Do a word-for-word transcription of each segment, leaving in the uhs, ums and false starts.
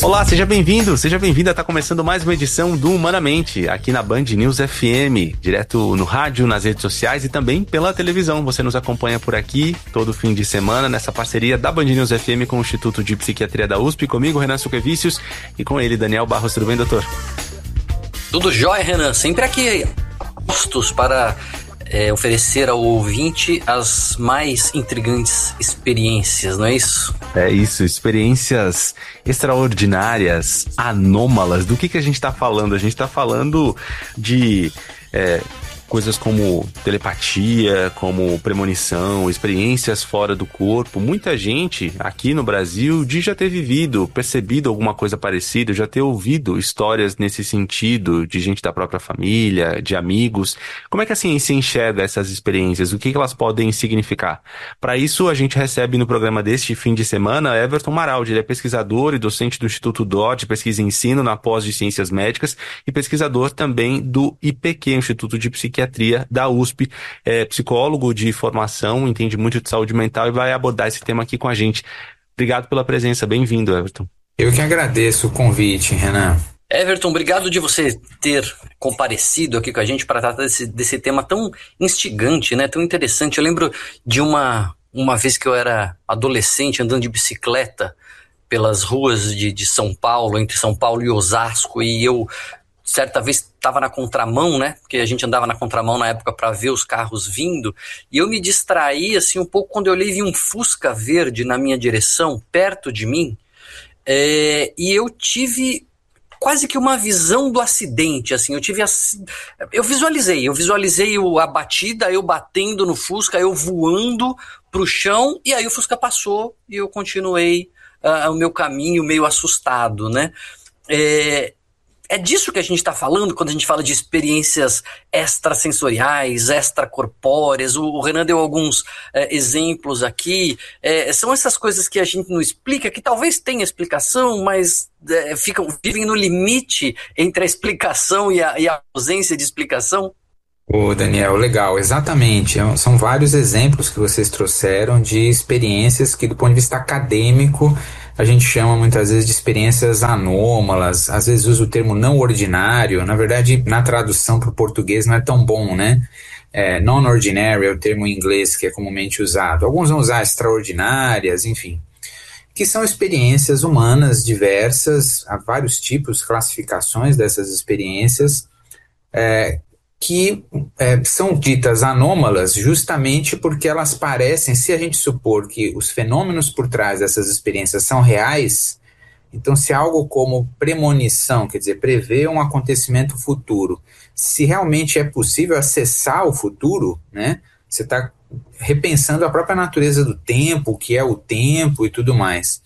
Olá, seja bem-vindo, seja bem-vinda. Está começando mais uma edição do Humanamente, aqui na Band News F M, direto no rádio, nas redes sociais e também pela televisão. Você nos acompanha por aqui todo fim de semana nessa parceria da Band News F M com o Instituto de Psiquiatria da U S P, comigo, Renan Suquevicius, e com ele, Daniel Barros. Tudo bem, doutor? Tudo jóia, Renan. Sempre aqui postos para é, oferecer ao ouvinte as mais intrigantes experiências, não é isso? É isso, experiências extraordinárias, anômalas. Do que, que a gente está falando? A gente está falando de é, coisas como telepatia, como premonição, experiências fora do corpo. Muita gente aqui no Brasil diz já ter vivido, percebido alguma coisa parecida, já ter ouvido histórias nesse sentido, de gente da própria família, de amigos. Como é que a ciência enxerga essas experiências? O que, que elas podem significar? Para isso, a gente recebe no programa deste fim de semana Everton Maraldi. Ele é pesquisador e docente do Instituto D O T, pesquisa e ensino na pós de Ciências Médicas e pesquisador também do I P Q, Instituto de Psiquiatria da U S P, é psicólogo de formação, entende muito de saúde mental e vai abordar esse tema aqui com a gente. Obrigado pela presença, bem-vindo, Everton. Eu que agradeço o convite, Renan. Everton, obrigado de você ter comparecido aqui com a gente para tratar desse, desse tema tão instigante, né, tão interessante. Eu lembro de uma, uma vez que eu era adolescente andando de bicicleta pelas ruas de, de São Paulo, entre São Paulo e Osasco, e eu certa vez estava na contramão, né? Porque a gente andava na contramão na época para ver os carros vindo. E eu me distraí assim um pouco quando eu olhei e vi um Fusca verde na minha direção, perto de mim. É, e eu tive quase que uma visão do acidente, assim. Eu tive, eu visualizei, eu visualizei a batida, eu batendo no Fusca, eu voando pro chão, e aí o Fusca passou e eu continuei uh, o meu caminho meio assustado, né? É, É disso que a gente está falando quando a gente fala de experiências extrasensoriais, extracorpóreas. O, o Renan deu alguns é, exemplos aqui. É, são essas coisas que a gente não explica, que talvez tenha explicação, mas é, ficam, vivem no limite entre a explicação e a, e a ausência de explicação. Ô, Daniel, legal, exatamente. São vários exemplos que vocês trouxeram de experiências que, do ponto de vista acadêmico, a gente chama muitas vezes de experiências anômalas, às vezes usa o termo não ordinário. Na verdade, na tradução para o português não é tão bom, né? É, non-ordinary é o termo em inglês que é comumente usado. Alguns vão usar extraordinárias, enfim. Que são experiências humanas diversas, há vários tipos, classificações dessas experiências, é, que é, são ditas anômalas justamente porque elas parecem, se a gente supor que os fenômenos por trás dessas experiências são reais, então se algo como premonição, quer dizer, prever um acontecimento futuro, se realmente é possível acessar o futuro, né, você está repensando a própria natureza do tempo, o que é o tempo e tudo mais.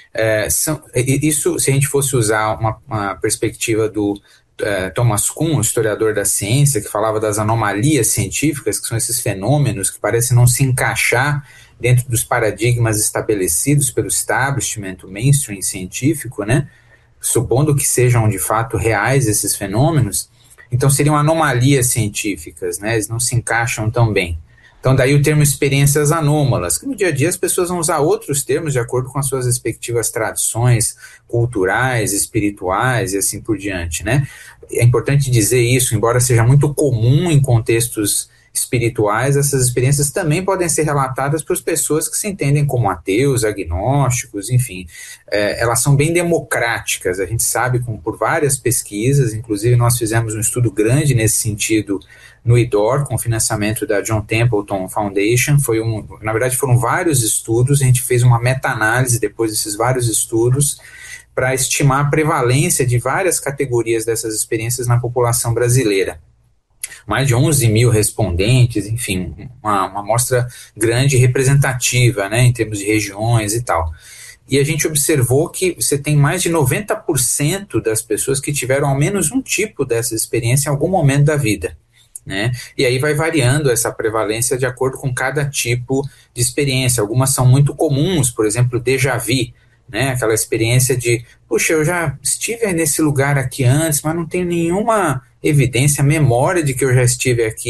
É, são, isso, se a gente fosse usar uma, uma perspectiva do Thomas Kuhn, historiador da ciência, que falava das anomalias científicas, que são esses fenômenos que parecem não se encaixar dentro dos paradigmas estabelecidos pelo establishment, o mainstream científico, né? Supondo que sejam de fato reais esses fenômenos, então seriam anomalias científicas, né? Eles não se encaixam tão bem. Então daí o termo experiências anômalas, que no dia a dia as pessoas vão usar outros termos de acordo com as suas respectivas tradições culturais, espirituais e assim por diante, né? É importante dizer isso, embora seja muito comum em contextos espirituais, essas experiências também podem ser relatadas por pessoas que se entendem como ateus, agnósticos, enfim. É, elas são bem democráticas, a gente sabe com, por várias pesquisas, inclusive nós fizemos um estudo grande nesse sentido no I D O R, com financiamento da John Templeton Foundation. Foi um, na verdade foram vários estudos, a gente fez uma meta-análise depois desses vários estudos para estimar a prevalência de várias categorias dessas experiências na população brasileira. Mais de onze mil respondentes, enfim, uma, uma amostra grande e representativa, né, em termos de regiões e tal. E a gente observou que você tem mais de noventa por cento das pessoas que tiveram ao menos um tipo dessa experiência em algum momento da vida, né? E aí vai variando essa prevalência de acordo com cada tipo de experiência. Algumas são muito comuns, por exemplo, déjà vu, né? Aquela experiência de, puxa, eu já estive nesse lugar aqui antes, mas não tenho nenhuma evidência, memória de que eu já estive aqui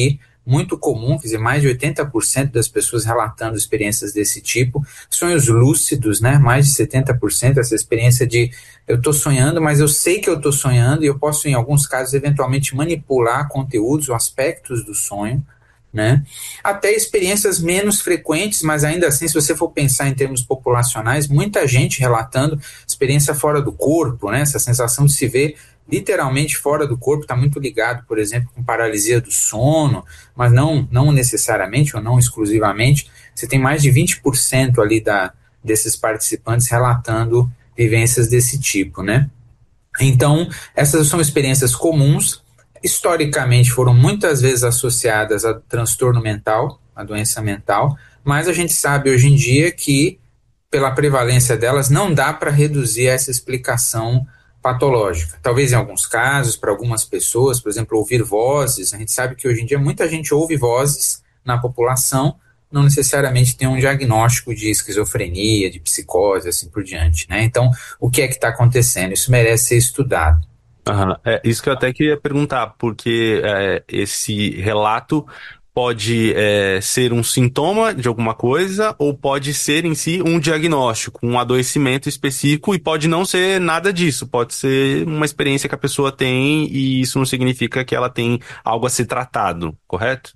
muito comum, quer dizer, mais de oitenta por cento das pessoas relatando experiências desse tipo. Sonhos lúcidos, né? Mais de setenta por cento, essa experiência de eu estou sonhando, mas eu sei que eu estou sonhando e eu posso, em alguns casos, eventualmente manipular conteúdos ou aspectos do sonho, né? Até experiências menos frequentes, mas ainda assim, se você for pensar em termos populacionais, muita gente relatando experiência fora do corpo, né? Essa sensação de se ver literalmente fora do corpo está muito ligado, por exemplo, com paralisia do sono, mas não, não necessariamente ou não exclusivamente. Você tem mais de vinte por cento ali da, desses participantes relatando vivências desse tipo, né? Então, essas são experiências comuns, historicamente foram muitas vezes associadas a transtorno mental, a doença mental, mas a gente sabe hoje em dia que, pela prevalência delas, não dá para reduzir essa explicação patológica. Talvez em alguns casos, para algumas pessoas, por exemplo, ouvir vozes. A gente sabe que hoje em dia muita gente ouve vozes na população, não necessariamente tem um diagnóstico de esquizofrenia, de psicose, assim por diante, né? Então, o que é que está acontecendo? Isso merece ser estudado. Uhum. É isso que eu até queria perguntar, porque é, esse relato pode é, ser um sintoma de alguma coisa ou pode ser em si um diagnóstico, um adoecimento específico, e pode não ser nada disso, pode ser uma experiência que a pessoa tem e isso não significa que ela tem algo a ser tratado, correto?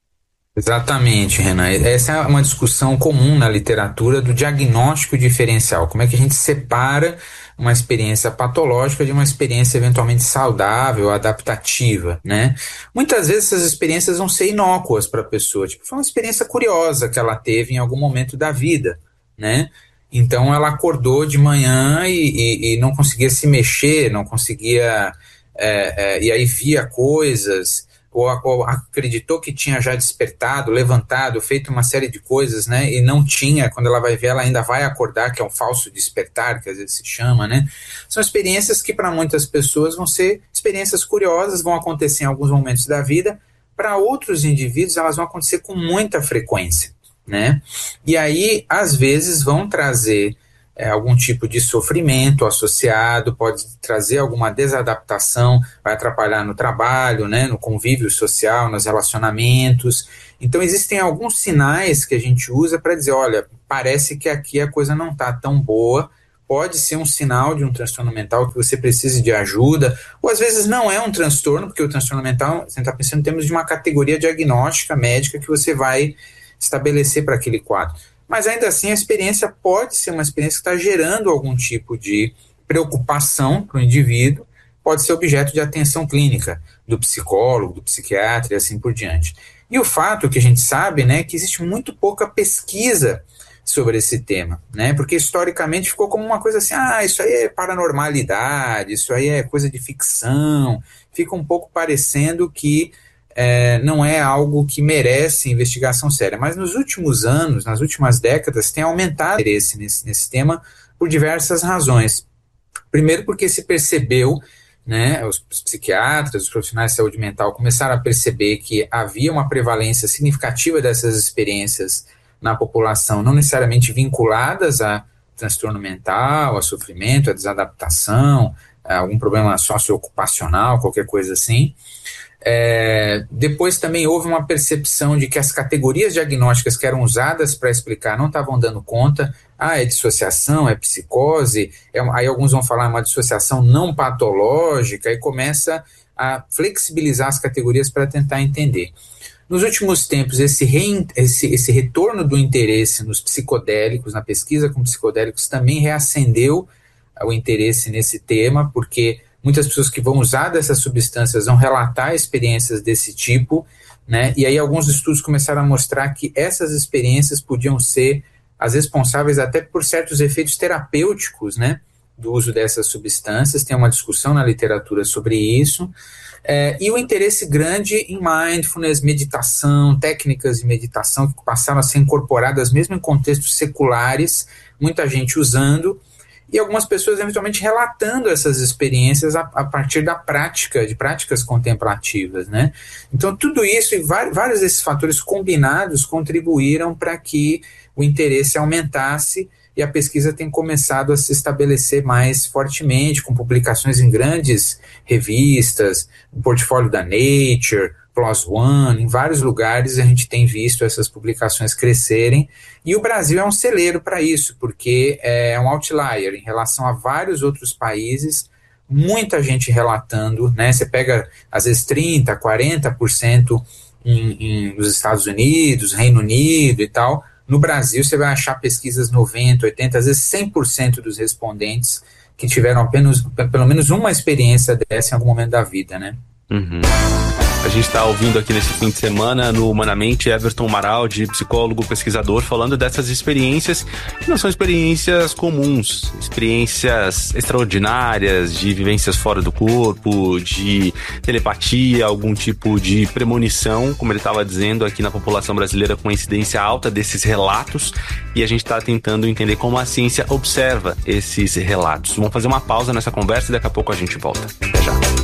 Exatamente, Renan. Essa é uma discussão comum na literatura do diagnóstico diferencial. Como é que a gente separa uma experiência patológica de uma experiência eventualmente saudável, adaptativa, né? Muitas vezes essas experiências vão ser inócuas para a pessoa. Tipo, foi uma experiência curiosa que ela teve em algum momento da vida, né? Então ela acordou de manhã e, e, e não conseguia se mexer, não conseguia... É, é, e aí via coisas... Ou, ou acreditou que tinha já despertado, levantado, feito uma série de coisas, né, e não tinha. Quando ela vai ver, ela ainda vai acordar, que é um falso despertar, que às vezes se chama, né. São experiências que para muitas pessoas vão ser experiências curiosas, vão acontecer em alguns momentos da vida. Para outros indivíduos, elas vão acontecer com muita frequência, né, e aí, às vezes, vão trazer É, algum tipo de sofrimento associado, pode trazer alguma desadaptação, vai atrapalhar no trabalho, né, no convívio social, nos relacionamentos. Então existem alguns sinais que a gente usa para dizer, olha, parece que aqui a coisa não está tão boa, pode ser um sinal de um transtorno mental que você precise de ajuda, ou às vezes não é um transtorno, porque o transtorno mental, você está pensando em termos de uma categoria diagnóstica médica que você vai estabelecer para aquele quadro. Mas ainda assim a experiência pode ser uma experiência que está gerando algum tipo de preocupação para o indivíduo, pode ser objeto de atenção clínica do psicólogo, do psiquiatra e assim por diante. E o fato que a gente sabe, né, que existe muito pouca pesquisa sobre esse tema, né, porque historicamente ficou como uma coisa assim, ah, isso aí é paranormalidade, isso aí é coisa de ficção, fica um pouco parecendo que É, não é algo que merece investigação séria, mas nos últimos anos, nas últimas décadas, tem aumentado o interesse nesse, nesse tema por diversas razões. Primeiro porque se percebeu, né, os psiquiatras, os profissionais de saúde mental começaram a perceber que havia uma prevalência significativa dessas experiências na população, não necessariamente vinculadas a transtorno mental, a sofrimento, a desadaptação, a algum problema socioocupacional, qualquer coisa assim. É, depois também houve uma percepção de que as categorias diagnósticas que eram usadas para explicar não estavam dando conta. Ah, é dissociação, é psicose, é, aí alguns vão falar uma dissociação não patológica e começa a flexibilizar as categorias para tentar entender. Nos últimos tempos, esse, re, esse, esse retorno do interesse nos psicodélicos, na pesquisa com psicodélicos, também reacendeu o interesse nesse tema, porque muitas pessoas que vão usar dessas substâncias vão relatar experiências desse tipo, né? E aí alguns estudos começaram a mostrar que essas experiências podiam ser as responsáveis até por certos efeitos terapêuticos, né, do uso dessas substâncias. Tem uma discussão na literatura sobre isso. É, e o interesse grande em mindfulness, meditação, técnicas de meditação que passaram a ser incorporadas mesmo em contextos seculares, muita gente usando, e algumas pessoas eventualmente relatando essas experiências a, a partir da prática, de práticas contemplativas, né? Então tudo isso e vários desses fatores combinados contribuíram para que o interesse aumentasse, e a pesquisa tem começado a se estabelecer mais fortemente, com publicações em grandes revistas, o portfólio da Nature, Plus One, em vários lugares a gente tem visto essas publicações crescerem, e o Brasil é um celeiro para isso, porque é um outlier em relação a vários outros países, muita gente relatando, né? Você pega às vezes trinta, quarenta por cento em, em, nos Estados Unidos, Reino Unido e tal. No Brasil você vai achar pesquisas noventa, oitenta, às vezes cem por cento dos respondentes que tiveram apenas, pelo menos uma experiência dessa em algum momento da vida, né? Uhum. A gente está ouvindo aqui nesse fim de semana no Humanamente Everton Maraldi, psicólogo, pesquisador, falando dessas experiências que não são experiências comuns, experiências extraordinárias, de vivências fora do corpo, de telepatia, algum tipo de premonição, como ele estava dizendo, aqui na população brasileira, com a incidência alta desses relatos, e a gente está tentando entender como a ciência observa esses relatos. Vamos fazer uma pausa nessa conversa e daqui a pouco a gente volta. Até já.